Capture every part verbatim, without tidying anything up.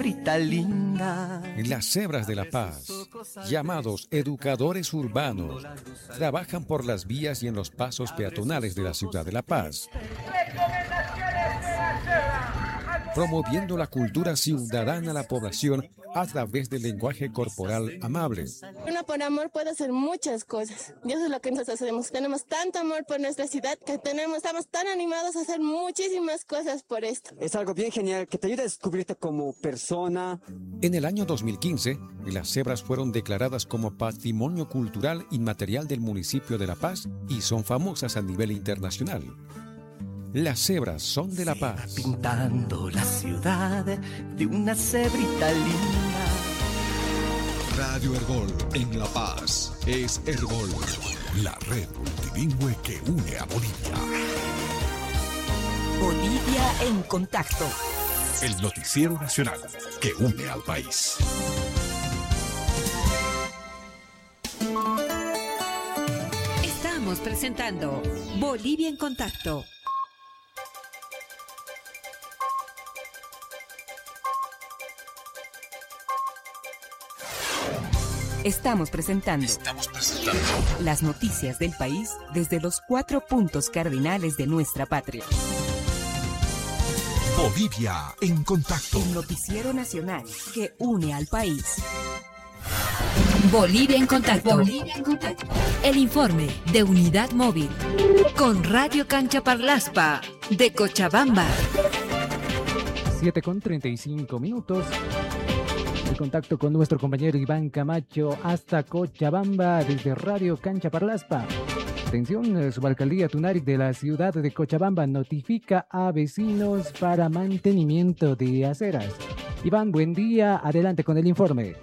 Linda. Las Cebras de la Paz, llamados educadores urbanos, trabajan por las vías y en los pasos peatonales de la ciudad de La Paz, promoviendo la cultura ciudadana a la población a través del lenguaje corporal amable. Uno por amor puede hacer muchas cosas, y eso es lo que nosotros hacemos. Tenemos tanto amor por nuestra ciudad que tenemos, estamos tan animados a hacer muchísimas cosas por esto. Es algo bien genial que te ayuda a descubrirte como persona. En el año dos mil quince, las cebras fueron declaradas como Patrimonio Cultural Inmaterial del municipio de La Paz y son famosas a nivel internacional. Las cebras son de La Paz. Pintando la ciudad de una cebrita linda. Radio Herbol en La Paz es Herbol, la red multilingüe que une a Bolivia. Bolivia en contacto. El noticiero nacional que une al país. Estamos presentando Bolivia en contacto. Estamos presentando, Estamos presentando las noticias del país desde los cuatro puntos cardinales de nuestra patria. Bolivia en contacto. El noticiero nacional que une al país. Bolivia en contacto. Bolivia en contacto. El informe de Unidad Móvil con Radio Cancha Parlaspa de Cochabamba. siete con treinta y cinco minutos. El contacto con nuestro compañero Iván Camacho hasta Cochabamba desde Radio Cancha Parlaspa. Atención, Subalcaldía Tunari de la ciudad de Cochabamba notifica a vecinos para mantenimiento de aceras. Iván, buen día, adelante con el informe.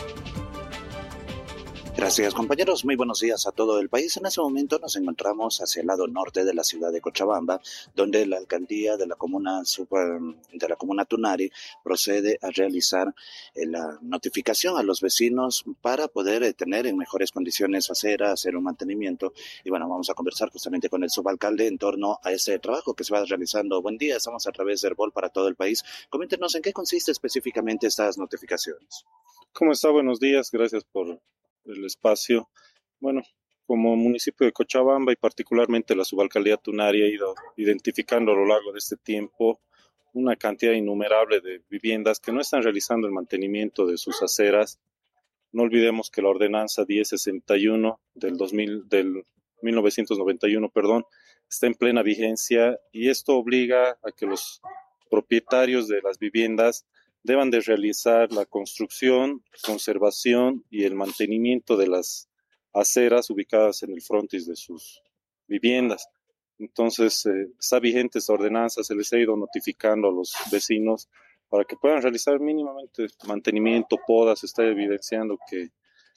Gracias, compañeros. Muy buenos días a todo el país. En este momento nos encontramos hacia el lado norte de la ciudad de Cochabamba, donde la alcaldía de la comuna super, de la comuna Tunari procede a realizar eh, la notificación a los vecinos para poder eh, tener en mejores condiciones aceras, hacer un mantenimiento. Y bueno, vamos a conversar justamente con el subalcalde en torno a ese trabajo que se va realizando. Buen día, estamos a través de Herbol para todo el país. Coméntenos en qué consiste específicamente estas notificaciones. ¿Cómo está? Buenos días, gracias por el espacio. Bueno, como municipio de Cochabamba y particularmente la subalcaldía Tunari ha ido identificando a lo largo de este tiempo una cantidad innumerable de viviendas que no están realizando el mantenimiento de sus aceras. No olvidemos que la ordenanza diez sesenta y uno del dos mil, del mil novecientos noventa y uno, perdón, está en plena vigencia y esto obliga a que los propietarios de las viviendas deban de realizar la construcción, conservación y el mantenimiento de las aceras ubicadas en el frontis de sus viviendas. Entonces, eh, está vigente esta ordenanza, se les ha ido notificando a los vecinos para que puedan realizar mínimamente mantenimiento, podas. Se está evidenciando que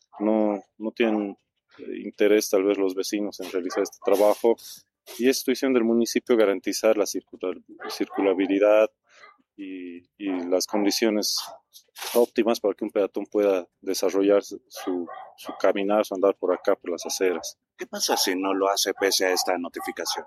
no, no tienen eh, interés tal vez los vecinos en realizar este trabajo y es institución del municipio garantizar la circular, circulabilidad Y, y las condiciones óptimas para que un peatón pueda desarrollar su, su caminar, su andar por acá, por las aceras. ¿Qué pasa si no lo hace pese a esta notificación?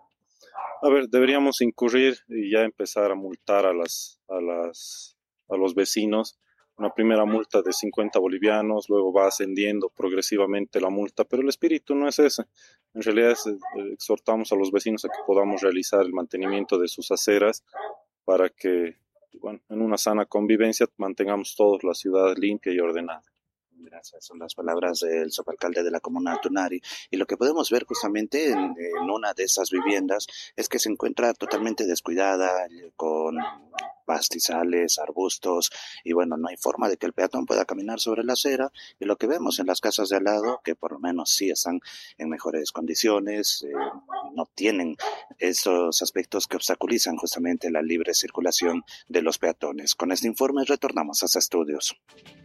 A ver, deberíamos incurrir y ya empezar a multar a las, a las, a los vecinos. Una primera multa de cincuenta bolivianos, luego va ascendiendo progresivamente la multa, pero el espíritu no es ese. En realidad es, eh, exhortamos a los vecinos a que podamos realizar el mantenimiento de sus aceras para que, bueno, en una sana convivencia mantengamos todos la ciudad limpia y ordenada. Gracias, son las palabras del subalcalde de la comuna Tunari. Y lo que podemos ver justamente en, en una de esas viviendas es que se encuentra totalmente descuidada, con pastizales, arbustos, y bueno, no hay forma de que el peatón pueda caminar sobre la acera. Y lo que vemos en las casas de al lado, que por lo menos sí están en mejores condiciones, eh, no tienen esos aspectos que obstaculizan justamente la libre circulación de los peatones. Con este informe retornamos a los estudios.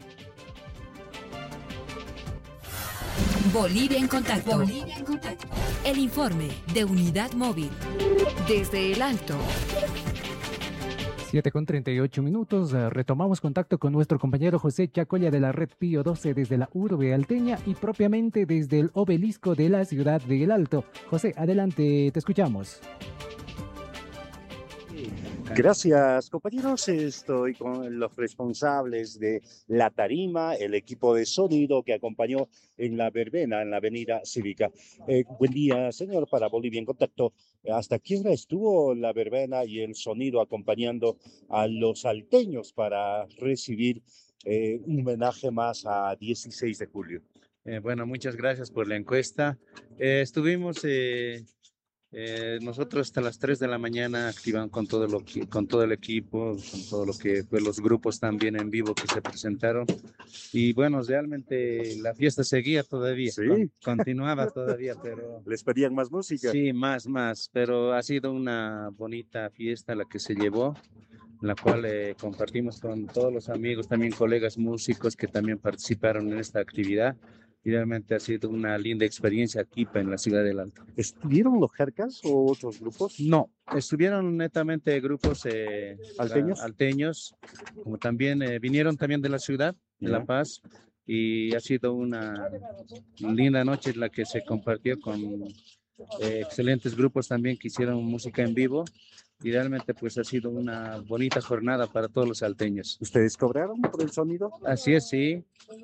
Bolivia en contacto. Bolivia en contacto. El informe de Unidad Móvil desde el Alto. siete con treinta y ocho minutos, uh, retomamos contacto con nuestro compañero José Chacolla de la red Pío doce desde la urbe alteña y propiamente desde el obelisco de la ciudad de El Alto. José, adelante, te escuchamos. Gracias, compañeros. Estoy con los responsables de la tarima, el equipo de sonido que acompañó en la verbena en la Avenida Cívica. Eh, buen día, señor, para Bolivia en Contacto. ¿Hasta qué hora estuvo la verbena y el sonido acompañando a los salteños para recibir eh, un homenaje más a dieciséis de julio? Eh, bueno, muchas gracias por la encuesta. Eh, estuvimos eh, eh, nosotros hasta las tres de la mañana activando con todo, lo que, con todo el equipo, con todo lo que fue los grupos también en vivo que se presentaron. Y bueno, realmente la fiesta seguía todavía, ¿sí? Con, continuaba todavía, pero... ¿Les pedían más música? Sí, más, más, pero ha sido una bonita fiesta la que se llevó, en la cual eh, compartimos con todos los amigos, también colegas músicos que también participaron en esta actividad. Y realmente ha sido una linda experiencia aquí en la ciudad del Alto. ¿Estuvieron los Jercas o otros grupos? No, estuvieron netamente grupos eh, ¿alteños? alteños, como también eh, vinieron también de la ciudad, de yeah. La Paz, y ha sido una linda noche en la que se compartió con eh, excelentes grupos también que hicieron música en vivo. Y realmente pues ha sido una bonita jornada para todos los salteños. ¿Ustedes cobraron por el sonido? Así es, sí.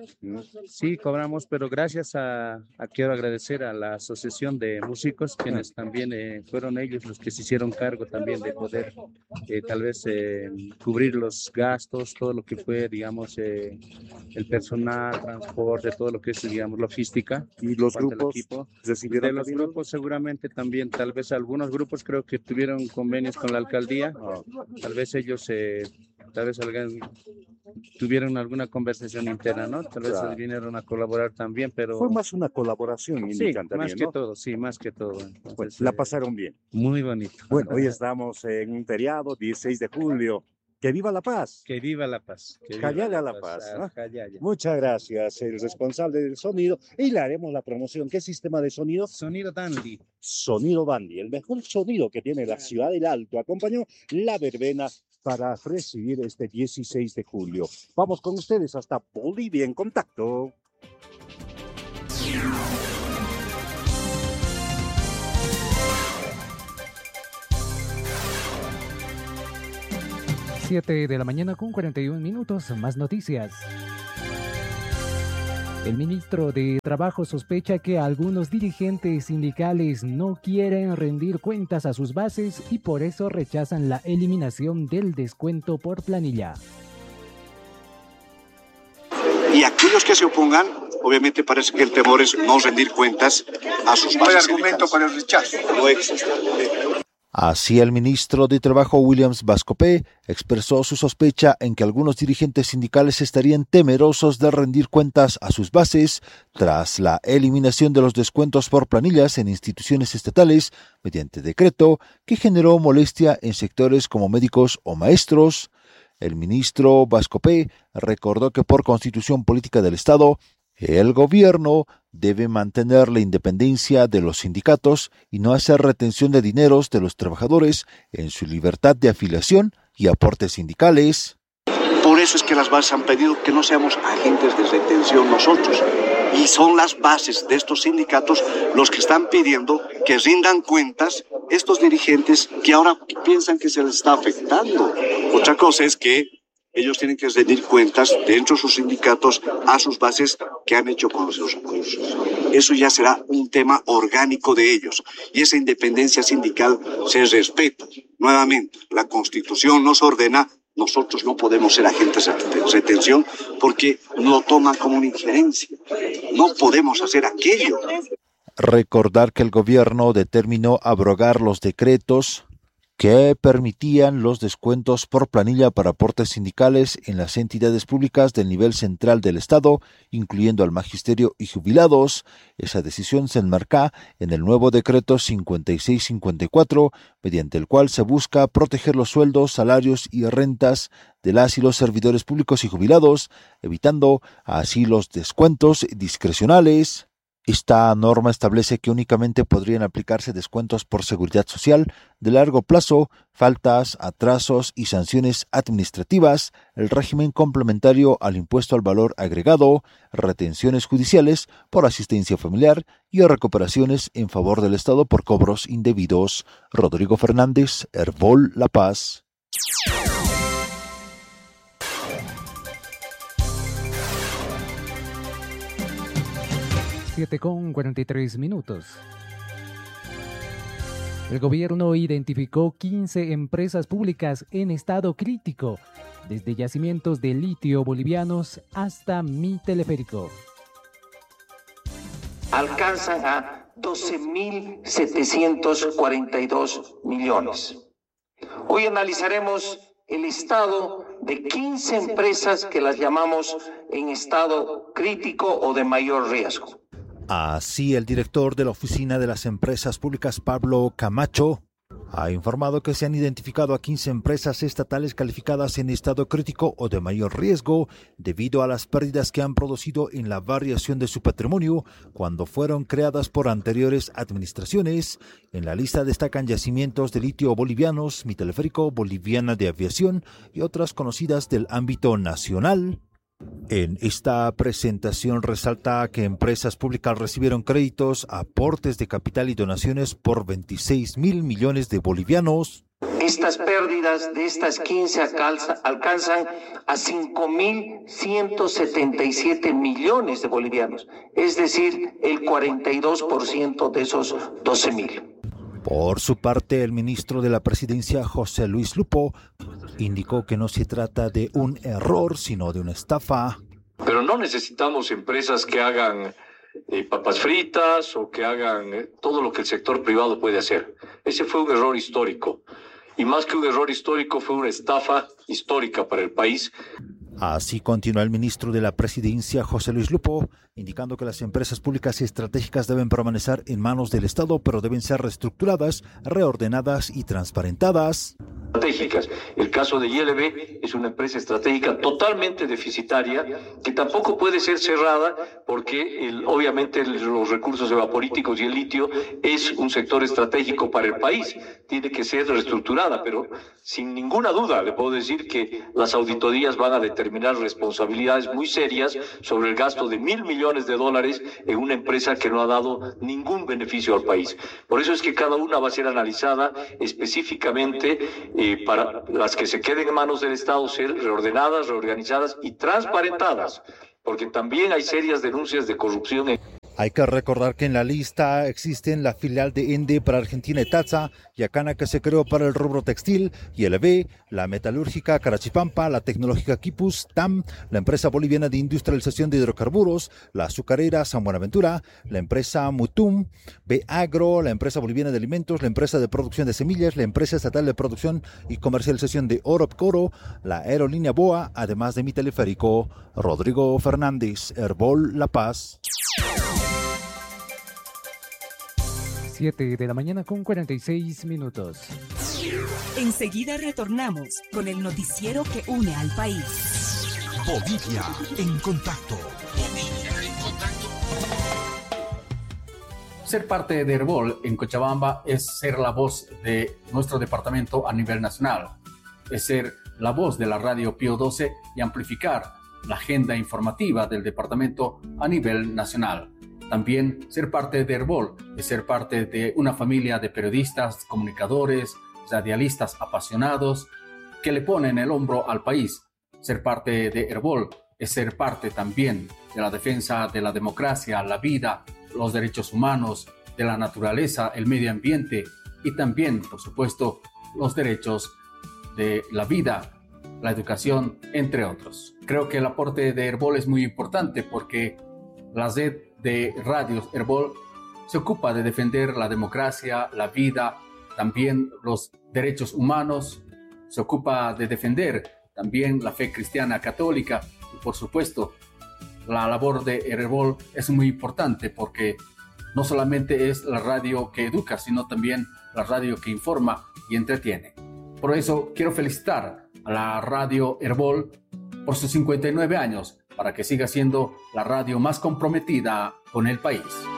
Sí, cobramos, pero gracias a, a quiero agradecer a la Asociación de Músicos, quienes también eh, fueron ellos los que se hicieron cargo también de poder eh, tal vez eh, cubrir los gastos, todo lo que fue, digamos, eh, el personal, transporte, todo lo que es, digamos, logística. ¿Y los grupos recibieron? De los grupos seguramente también, tal vez algunos grupos creo que tuvieron convenios con la alcaldía, oh. Tal vez ellos eh, tal vez alguien, tuvieron alguna conversación interna, ¿no? Tal vez claro. Vinieron a colaborar también, pero... Fue más una colaboración, sí, más también, que ¿no? todo, sí, más que todo. Entonces, pues, la pasaron bien. Muy bonito. Bueno, hoy estamos en un feriado, dieciséis de julio. ¡Que viva la paz! ¡Que viva la paz! ¡Callale a la paz! paz ¿no? Muchas gracias, el responsable del sonido. Y le haremos la promoción. ¿Qué sistema de sonido? Sonido Dandy. Sonido Dandy, el mejor sonido que tiene la ciudad del Alto. Acompañó la verbena para recibir este dieciséis de julio. Vamos con ustedes hasta Bolivia en Contacto. siete de la mañana con cuarenta y un minutos, más noticias. El ministro de Trabajo sospecha que algunos dirigentes sindicales no quieren rendir cuentas a sus bases y por eso rechazan la eliminación del descuento por planilla. Y aquellos que se opongan, obviamente parece que el temor es no rendir cuentas a sus bases. No hay argumento para el rechazo. No existe. Así, el ministro de Trabajo, Williams Vascopé, expresó su sospecha en que algunos dirigentes sindicales estarían temerosos de rendir cuentas a sus bases tras la eliminación de los descuentos por planillas en instituciones estatales mediante decreto que generó molestia en sectores como médicos o maestros. El ministro Vascopé recordó que por constitución política del Estado, el gobierno debe mantener la independencia de los sindicatos y no hacer retención de dineros de los trabajadores en su libertad de afiliación y aportes sindicales. Por eso es que las bases han pedido que no seamos agentes de retención nosotros. Y son las bases de estos sindicatos los que están pidiendo que rindan cuentas estos dirigentes que ahora piensan que se les está afectando. Otra cosa es que ellos tienen que rendir cuentas dentro de sus sindicatos a sus bases que han hecho con los recursos. Eso ya será un tema orgánico de ellos. Y esa independencia sindical se respeta. Nuevamente, la Constitución nos ordena, nosotros no podemos ser agentes de retención porque lo toman como una injerencia. No podemos hacer aquello. Recordar que el gobierno determinó abrogar los decretos que permitían los descuentos por planilla para aportes sindicales en las entidades públicas del nivel central del Estado, incluyendo al magisterio y jubilados. Esa decisión se enmarca en el nuevo decreto cincuenta y seis cincuenta y cuatro, mediante el cual se busca proteger los sueldos, salarios y rentas de las y los servidores públicos y jubilados, evitando así los descuentos discrecionales. Esta norma establece que únicamente podrían aplicarse descuentos por seguridad social de largo plazo, faltas, atrasos y sanciones administrativas, el régimen complementario al impuesto al valor agregado, retenciones judiciales por asistencia familiar y recuperaciones en favor del Estado por cobros indebidos. Rodrigo Fernández, Herbol, La Paz. siete con cuarenta y tres minutos. El gobierno identificó quince empresas públicas en estado crítico, desde yacimientos de litio bolivianos hasta Mi Teleférico. Alcanzan a doce mil setecientos cuarenta y dos millones. Hoy analizaremos el estado de quince empresas que las llamamos en estado crítico o de mayor riesgo. Así, el director de la Oficina de las Empresas Públicas, Pablo Camacho, ha informado que se han identificado a quince empresas estatales calificadas en estado crítico o de mayor riesgo debido a las pérdidas que han producido en la variación de su patrimonio cuando fueron creadas por anteriores administraciones. En la lista destacan yacimientos de litio bolivianos, Mi Teleférico, Boliviana de Aviación y otras conocidas del ámbito nacional. En esta presentación resalta que empresas públicas recibieron créditos, aportes de capital y donaciones por veintiséis mil millones de bolivianos. Estas pérdidas de estas quince alcanza, alcanzan a cinco mil ciento setenta y siete millones de bolivianos, es decir, el cuarenta y dos por ciento de esos doce mil. Por su parte, el ministro de la Presidencia, José Luis Lupo, indicó que no se trata de un error, sino de una estafa. Pero no necesitamos empresas que hagan eh, papas fritas o que hagan eh, todo lo que el sector privado puede hacer. Ese fue un error histórico. Y más que un error histórico, fue una estafa histórica para el país. Así continúa el ministro de la Presidencia, José Luis Lupo, indicando que las empresas públicas estratégicas deben permanecer en manos del Estado, pero deben ser reestructuradas, reordenadas y transparentadas. Estratégicas. El caso de I L B es una empresa estratégica totalmente deficitaria que tampoco puede ser cerrada porque el, obviamente el, los recursos evaporíticos y el litio es un sector estratégico para el país. Tiene que ser reestructurada, pero sin ninguna duda le puedo decir que las auditorías van a determinar responsabilidades muy serias sobre el gasto de mil millones de dólares en una empresa que no ha dado ningún beneficio al país. Por eso es que cada una va a ser analizada específicamente eh, para las que se queden en manos del Estado ser reordenadas, reorganizadas y transparentadas, porque también hay serias denuncias de corrupción en... Hay que recordar que en la lista existen la filial de Ende para Argentina Etatsa, Yacana que se creó para el rubro textil, y L B, la metalúrgica Carachipampa, la tecnológica Quipus, T A M, la empresa boliviana de industrialización de hidrocarburos, la azucarera San Buenaventura, la empresa Mutum, B Agro, la empresa boliviana de alimentos, la empresa de producción de semillas, la empresa estatal de producción y comercialización de Oropcoro, la aerolínea B O A, además de Mi Teleférico. Rodrigo Fernández, Herbol La Paz. siete de la mañana con cuarenta y seis minutos. Enseguida retornamos con el noticiero que une al país. Bolivia en contacto. Bolivia en contacto. Ser parte de Herbol en Cochabamba es ser la voz de nuestro departamento a nivel nacional. Es ser la voz de la radio Pío doce y amplificar la agenda informativa del departamento a nivel nacional. También ser parte de Herbol es ser parte de una familia de periodistas, comunicadores, radialistas apasionados que le ponen el hombro al país. Ser parte de Herbol es ser parte también de la defensa de la democracia, la vida, los derechos humanos, de la naturaleza, el medio ambiente y también, por supuesto, los derechos de la vida, la educación, entre otros. Creo que el aporte de Herbol es muy importante porque la red de radios Herbol se ocupa de defender la democracia, la vida, también los derechos humanos, se ocupa de defender también la fe cristiana católica y por supuesto la labor de Herbol es muy importante porque no solamente es la radio que educa, sino también la radio que informa y entretiene. Por eso quiero felicitar a la radio Herbol por sus cincuenta y nueve años, para que siga siendo la radio más comprometida con el país.